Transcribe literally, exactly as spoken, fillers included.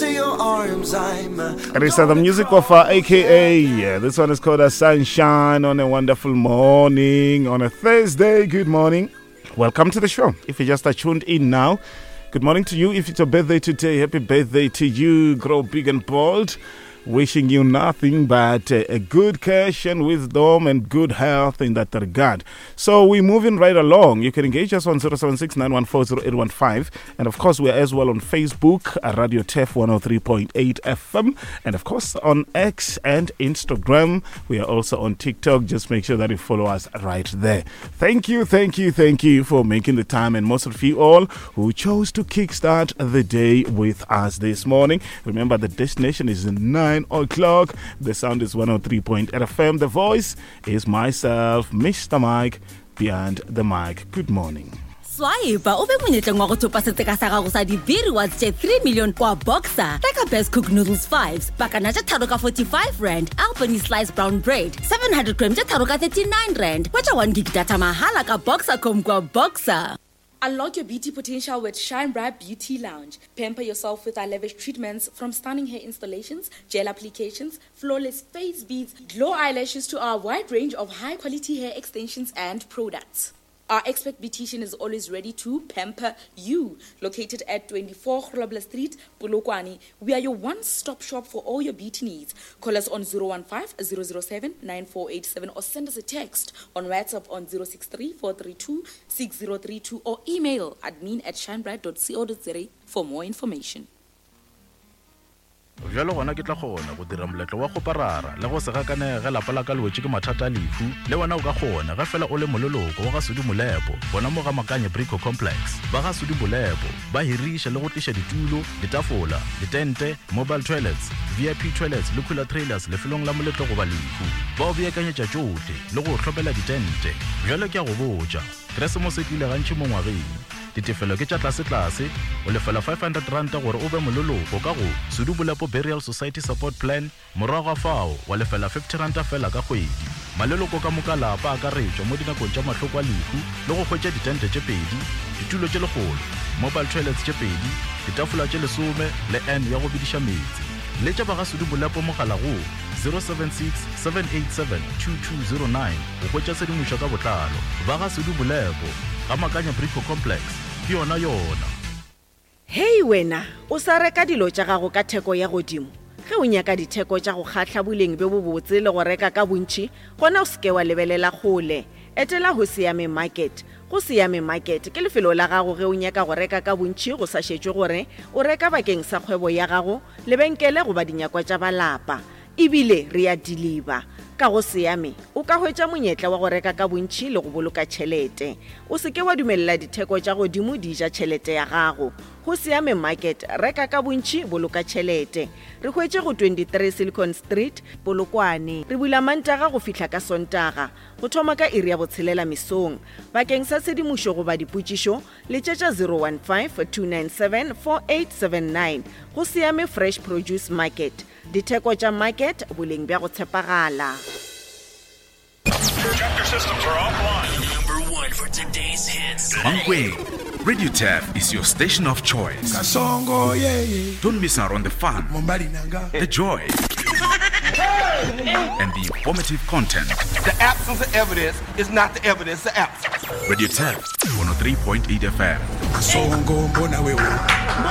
into your arms. I'm uh, And it's uh, the music of uh, A K A. Yeah, this one is called a Sunshine on a wonderful morning on a Thursday. Good morning. Welcome to the show. If you just are tuned in now, good morning to you. If it's your birthday today, happy birthday to you. Grow big and bold. Wishing you nothing but uh, a good cash and wisdom and good health in that regard. So we're moving right along. You can engage us on zero seven six nine one four zero eight one five. And of course, we're as well on Facebook, uh, Radio T E F one oh three point eight F M. And of course, on X and Instagram. We are also on TikTok. Just make sure that you follow us right there. Thank you, thank you, thank you for making the time. And most of you all who chose to kickstart the day with us this morning. Remember, the destination is nine o'clock. The sound is one oh three point eight F M. The voice is myself, Mister Mike, behind the mic. Good morning. Swaiba ube monyetleng wa go thopa seteka sa gago sa dibiri wa tse three million kwa Boxer. Reka best cook noodles fives. Bakana tse tharo ka forty-five rand. Albany sliced brown bread. seven hundred grams tse tharo ka thirty-nine rand. Wacha one gig data mahala ka Boxer com kwa Boxer. Unlock your beauty potential with Shine Bright Beauty Lounge. Pamper yourself with our lavish treatments from stunning hair installations, gel applications, flawless face beads, glow eyelashes to our wide range of high-quality hair extensions and products. Our expert beautician is always ready to pamper you. Located at twenty-four Grobler Street, Polokwane, we are your one-stop shop for all your beauty needs. Call us on zero one five, zero zero seven, nine four eight seven or send us a text on WhatsApp on zero six three, four three two, six zero three two or email admin at shinebright dot co dot za for more information. Jalo gona ke tla gona go dira moletlo wa go parara le go se gakane ga lapala ka lwetse ke mathata lefu le wena o ka gona ga fela o le mololoko wa ga Sudi Molepo bona mo ga Makanye Brico Complex ba ga Sudi Molepo ba hirisha le go tlisha ditulo ditafola ditente mobile toilets V I P toilets le cooler trailers le felong la moletlo go ba lefu ba o beakanyetsa tsote le go tlhopela ditente jalo ke a go botsa Christmas e tlile gantši mo ngwageng ditefelo ke tša tlase tlase o lefela five hundred rand gore o be mololoko ka go Sudi Molepo Burial Society Support Plan morago fao wa lefela fifty rand fela ka kgwedi maleloko ka moka lapa ka retšwa mo dinakong tša mahloko a lehu le go hwetša ditente tše pedi ditulo tše legolo mobile toilets tše pedi ditafola tše lesome le n ya go bidiša metsi le tša ba ga Sudi Molepo mogala go zero seven six, seven eight seven, two two zero nine o hwetša sedimošo ka botlalo ba ga Sudi Molepo ga Makanye Brico Complex ke yona yona. Hey wena o sa reka dilo tša gago ka theko ya godimo ge o nyaka ditheko tša go kgatla boleng be bo botse le go reka ka bontši gona o seke wa lebelela kgole etela go Siame Market. Go Siame Market ke lefelo la gago ge o nyaka go reka ka bontši go sa šetšwe gore o reka bakeng sa kgwebo ya gago lebenkele go ba dinyakwa tša balapa ebile re a deliver ka go Siame o ka hwetša monyetla wa go reka ka bontši le go boloka tšhelete o seke wa dumelela ditheko tša godimo di ja tšhelete ya gago go Siame Market reka ka bontši boloka tšhelete re hwetše go twenty-three Silicon Street Polokwane re bula Mantaga go fihla ka Sontaga go thoma ka iri ya botshelela mesong bakeng sa sedimošo go ba dipotšišo le tšetša zero one five, two nine seven, four eight seven nine go Siame Fresh Produce Market ditheko tša market boleng bja go tshepagala. Projector systems are offline. Number one for today's hits. Mangwe, Radio T E F is your station of choice. Kasongo, yeah, yeah. Don't miss out on the fun, the joy, and the informative content. The absence of evidence is not the evidence of absence. Radio T E F one oh three point eight F M. Kasongo, mbona wewe.